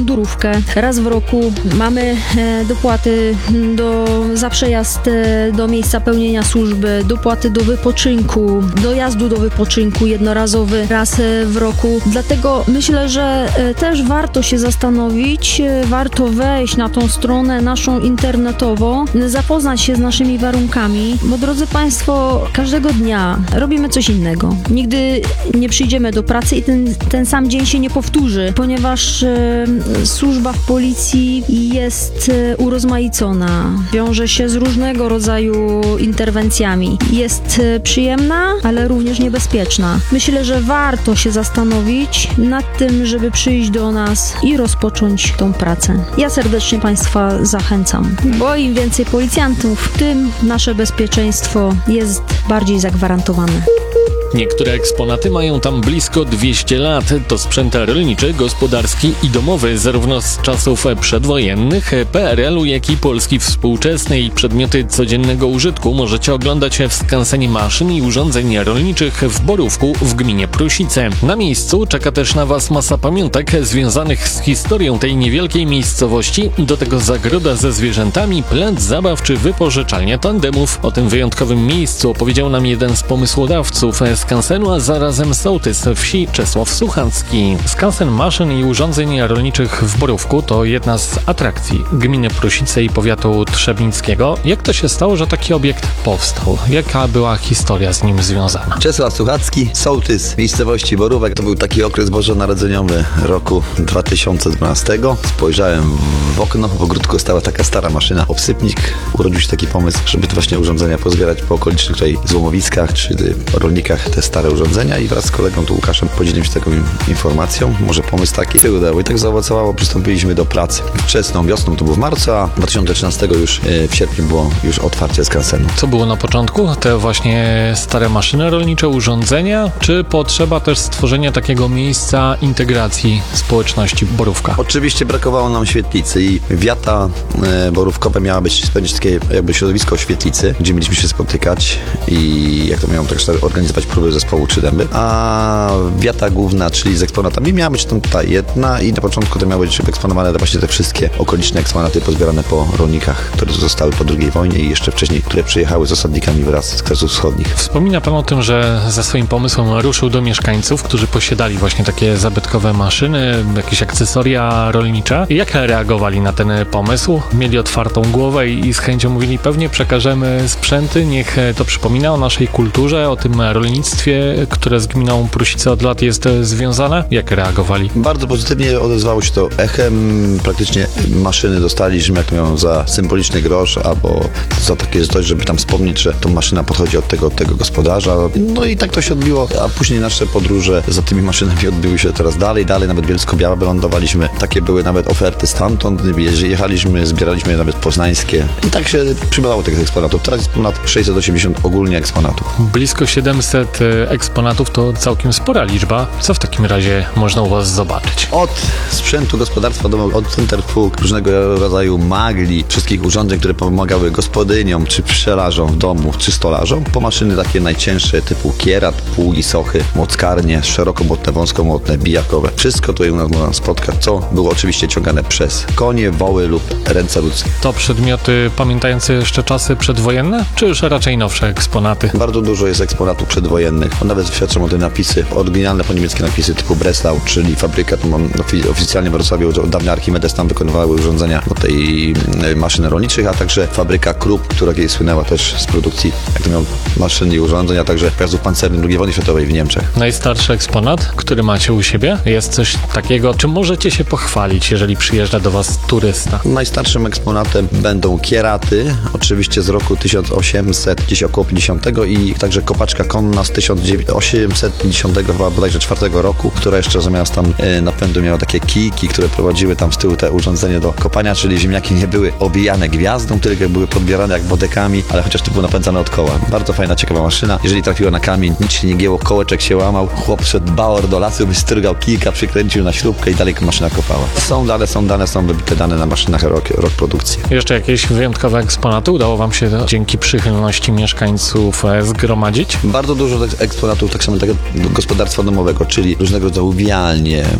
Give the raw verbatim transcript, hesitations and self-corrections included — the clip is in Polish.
mundurówkę. Raz w roku mamy e, dopłaty do, za przejazd e, do miejsca pełnienia służby, dopłaty do wypoczynku, dojazdu do wypoczynku jednorazowy raz e, w roku. Dlatego myślę, że e, też warto się zastanowić, e, warto wejść na tą stronę naszą internetową, zapoznać się z naszymi warunkami, bo drodzy Państwo, każdego dnia robimy coś innego. Nigdy nie przyjdziemy do pracy i ten, ten sam dzień się nie powtórzy, ponieważ e, służba w policji jest e, urozmaicona, wiąże się z różnego rodzaju interwencjami. Jest e, przyjemna, ale również niebezpieczna. Myślę, że warto się zastanowić nad tym, żeby przyjść do nas i rozpocząć tą pracę. Ja serdecznie Państwa zachęcam, bo im więcej policjantów, tym nasze bezpieczeństwo jest bardziej zagwarantowane. Niektóre eksponaty mają tam blisko dwieście lat. To sprzęt rolniczy, gospodarski i domowy, zarówno z czasów przedwojennych, P R L u, jak i Polski współczesnej. Przedmioty codziennego użytku możecie oglądać w skansenie maszyn i urządzeń rolniczych w Borówku w gminie Prusice. Na miejscu czeka też na Was masa pamiątek związanych z historią tej niewielkiej miejscowości. Do tego zagroda ze zwierzętami, plac zabaw czy wypożyczalnia tandemów. O tym wyjątkowym miejscu opowiedział nam jeden z pomysłodawców skansenu, a zarazem sołtys wsi Czesław Suchacki. Skansen maszyn i urządzeń rolniczych w Borówku to jedna z atrakcji gminy Prusice i powiatu trzebińskiego. Jak to się stało, że taki obiekt powstał? Jaka była historia z nim związana? Czesław Suchacki, sołtys miejscowości Borówek. To był taki okres bożonarodzeniowy roku dwa tysiące dwunastego. Spojrzałem w okno, w ogródku stała taka stara maszyna, obsypnik. Urodził się taki pomysł, żeby te właśnie urządzenia pozbierać po okolicznych tutaj złomowiskach czy rolnikach te stare urządzenia i wraz z kolegą tu Łukaszem podzieliłem się taką informacją, może pomysł taki się udało i tak zaowocowało, przystąpiliśmy do pracy. Wczesną wiosną to było w marcu, a dwa tysiące trzynastego już e, w sierpniu było już otwarcie skansenu. Co było na początku? Te właśnie stare maszyny rolnicze, urządzenia, czy potrzeba też stworzenia takiego miejsca integracji społeczności Borówka? Oczywiście brakowało nam świetlicy i wiata e, borówkowe miała być, spędzić takie jakby środowisko świetlicy, gdzie mieliśmy się spotykać i jak to miałem tak organizować próby zespołu trzy dęby, a wiata główna, czyli z eksponatami, miała być tam tutaj jedna i na początku to miały być eksponowane właśnie te wszystkie okoliczne eksponaty pozbierane po rolnikach, które zostały po drugiej wojnie i jeszcze wcześniej, które przyjechały z osadnikami wraz z Kresów Wschodnich. Wspomina Pan o tym, że ze swoim pomysłem ruszył do mieszkańców, którzy posiadali właśnie takie zabytkowe maszyny, jakieś akcesoria rolnicze. Jak reagowali na ten pomysł? Mieli otwartą głowę i z chęcią mówili, pewnie przekażemy sprzęty, niech to przypomina o naszej kulturze, o tym rolnictwie, które z gminą Prusice od lat jest związane? Jak reagowali? Bardzo pozytywnie odezwało się to echem. Praktycznie maszyny dostaliśmy, jak to miałem, za symboliczny grosz, albo za takie coś, żeby tam wspomnieć, że to maszyna pochodzi od tego, od tego gospodarza. No i tak to się odbiło, a później nasze podróże za tymi maszynami odbyły się teraz dalej, dalej, nawet Bielsko-Białe wylądowaliśmy. Takie były nawet oferty stamtąd, jechaliśmy, zbieraliśmy nawet poznańskie i tak się przybywało tych eksponatów. Teraz jest ponad sześćset osiemdziesiąt ogólnie eksponatów. Blisko siedemset eksponatów to całkiem spora liczba. Co w takim razie można u Was zobaczyć? Od sprzętu gospodarstwa domowego, od centrofug, różnego rodzaju magli, wszystkich urządzeń, które pomagały gospodyniom, czy pszczelarzom w domu, czy stolarzom, po maszyny takie najcięższe typu kierat, pługi, sochy, młockarnie, szerokomłotne, wąskomłotne, bijakowe. Wszystko tutaj u nas można spotkać, co było oczywiście ciągane przez konie, woły lub ręce ludzkie. To przedmioty pamiętające jeszcze czasy przedwojenne, czy już raczej nowsze eksponaty? Bardzo dużo jest eksponatów przedwojennych. Nawet świadczą o tym napisy, oryginalne po niemieckie napisy typu Breslau, czyli fabryka, to mam oficjalnie w Wrocławiu, od dawna Archimedes tam wykonywały urządzenia do tej maszyn rolniczych, a także fabryka Krupp, która kiedyś słynęła też z produkcji, jak to miał, maszyn i urządzeń, a także pojazdów pancernych drugiej wojny światowej w Niemczech. Najstarszy eksponat, który macie u siebie? Jest coś takiego, czym możecie się pochwalić, jeżeli przyjeżdża do Was turysta? Najstarszym eksponatem będą kieraty, oczywiście z roku tysiąc osiemset, gdzieś około pięćdziesiątego i także kopaczka konna z tysiąc osiemset pięćdziesiątego chyba bodajże czwartego roku, która jeszcze zamiast tam e, napędu miała takie kijki, które prowadziły tam z tyłu te urządzenie do kopania, czyli ziemniaki nie były obijane gwiazdą, tylko były podbierane jak bodekami, ale chociaż to było napędzane od koła. Bardzo fajna, ciekawa maszyna. Jeżeli trafiła na kamień, nic się nie gięło, kołeczek się łamał, chłop szedł bałor do lasu, wystrygał kilka, przykręcił na śrubkę i dalej maszyna kopała. Są dane, są dane, są wybite dane na maszynach rok, rok produkcji. Jeszcze jakieś wyjątkowe eksponaty udało Wam się dzięki przychylności mieszkańców zgromadzić? Bardzo dużo eksponatów tak samo tego gospodarstwa domowego, czyli różnego rodzaju wialnie,